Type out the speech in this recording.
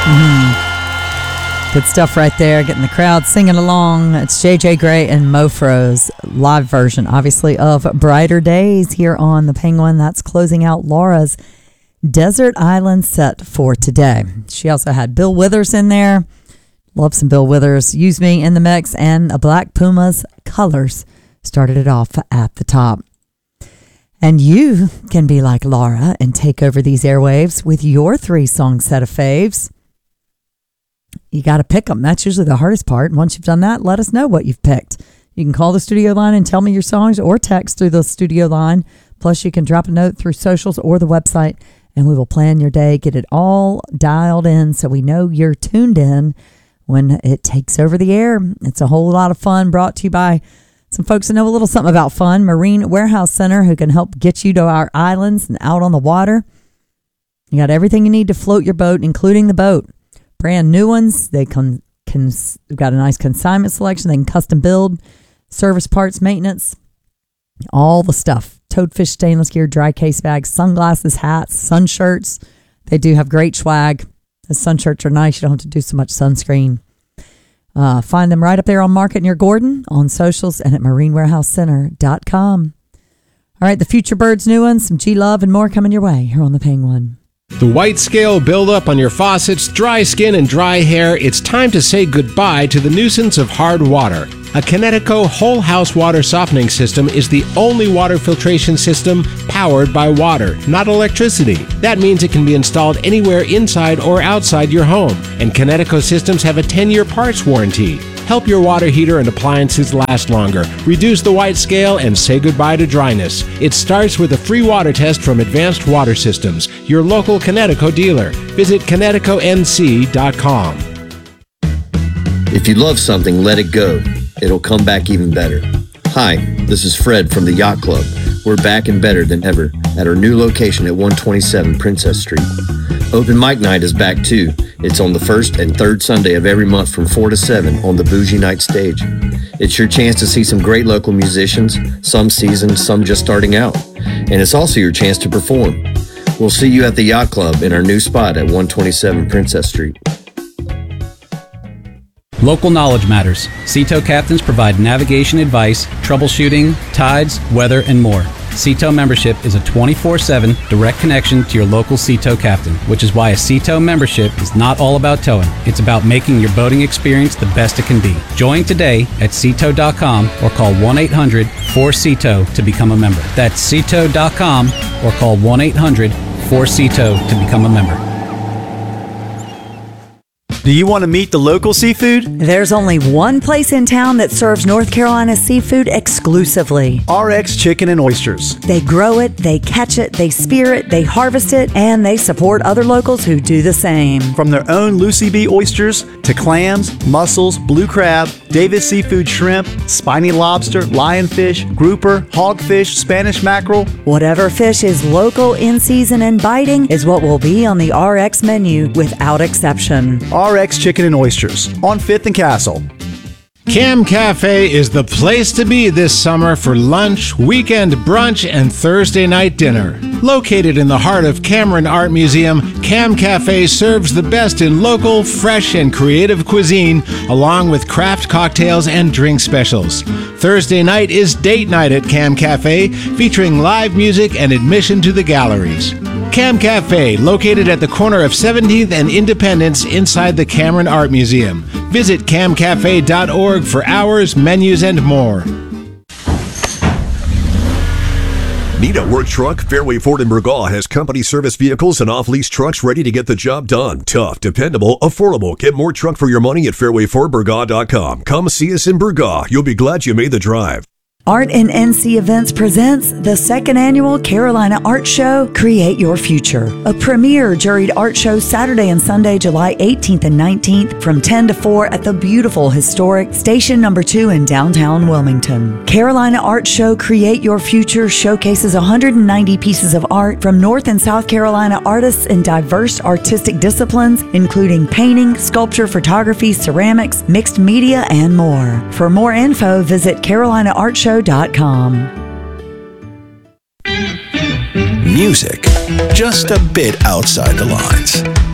Good stuff right there, getting the crowd singing along. It's JJ Grey and Mofro's live version, obviously, of Brighter Days here on The Penguin. That's closing out Laura's Desert Island set for today. She also had Bill Withers in there. Love some Bill Withers. Use Me in the mix, and a Black Pumas Colors started it off at the top. And you can be like Laura and take over these airwaves with your 3-song set of faves. You got to pick them. That's usually the hardest part. And once you've done that, let us know what you've picked. You can call the studio line and tell me your songs, or text through the studio line. Plus, you can drop a note through socials or the website, and we will plan your day, get it all dialed in so we know you're tuned in when it takes over the air. It's a whole lot of fun, brought to you by some folks that know a little something about fun. Marine Warehouse Center, who can help get you to our islands and out on the water. You got everything you need to float your boat, including the boat. Brand new ones. They we've got a nice consignment selection. They can custom build, service parts, maintenance, all the stuff. Toadfish stainless gear, dry case bags, sunglasses, hats, sun shirts. They do have great swag. The sun shirts are nice. You don't have to do so much sunscreen. Find them right up there on Market near Gordon, on socials, and at marinewarehousecenter.com. All right, the Future Birds new ones, some G-Love and more coming your way here on The Penguin. The white scale buildup on your faucets, dry skin, and dry hair, it's time to say goodbye to the nuisance of hard water. A Kinetico whole house water softening system is the only water filtration system powered by water, not electricity. That means it can be installed anywhere inside or outside your home. And Kinetico systems have a 10-year parts warranty. Help your water heater and appliances last longer. Reduce the white scale and say goodbye to dryness. It starts with a free water test from Advanced Water Systems, your local Kinetico dealer. Visit KineticoNC.com. If you love something, let it go. It'll come back even better. Hi, this is Fred from the Yacht Club. We're back and better than ever at our new location at 127 Princess Street. Open Mic Night is back too. It's on the first and third Sunday of every month from 4 to 7 on the Bougie Night stage. It's your chance to see some great local musicians, some seasoned, some just starting out. And it's also your chance to perform. We'll see you at the Yacht Club in our new spot at 127 Princess Street. Local knowledge matters. Seato captains provide navigation advice, troubleshooting, tides, weather, and more. Seato membership is a 24/7 direct connection to your local Seato captain, which is why a Seato membership is not all about towing. It's about making your boating experience the best it can be. Join today at Seato.com or call 1-800-4SEATO to become a member. That's Seato.com or call 1-800-4SEATO to become a member. Do you want to meet the local seafood? There's only one place in town that serves North Carolina seafood exclusively. RX Chicken and Oysters. They grow it, they catch it, they spear it, they harvest it, and they support other locals who do the same. From their own Lucy B oysters to clams, mussels, blue crab, Davis seafood shrimp, spiny lobster, lionfish, grouper, hogfish, Spanish mackerel. Whatever fish is local, in season, and biting is what will be on the RX menu without exception. RX Chicken and Oysters on 5th and Castle. Cam Cafe is the place to be this summer for lunch, weekend brunch, and Thursday night dinner. Located in the heart of Cameron Art Museum, Cam Cafe serves the best in local, fresh, and creative cuisine, along with craft cocktails and drink specials. Thursday night is date night at Cam Cafe, featuring live music and admission to the galleries. Cam Cafe, located at the corner of 17th and Independence inside the Cameron Art Museum. Visit camcafe.org for hours, menus, and more. Need a work truck? Fairway Ford in Burgaw has company service vehicles and off-lease trucks ready to get the job done. Tough, dependable, affordable. Get more truck for your money at fairwayfordburgaw.com. Come see us in Burgaw. You'll be glad you made the drive. Art in NC Events presents the second annual Carolina Art Show, Create Your Future. A premier juried art show Saturday and Sunday, July 18th and 19th from 10 to 4 at the beautiful historic Station No. 2 in downtown Wilmington. Carolina Art Show, Create Your Future showcases 190 pieces of art from North and South Carolina artists in diverse artistic disciplines, including painting, sculpture, photography, ceramics, mixed media, and more. For more info, visit carolinaartshow.com. Music, just a bit outside the lines.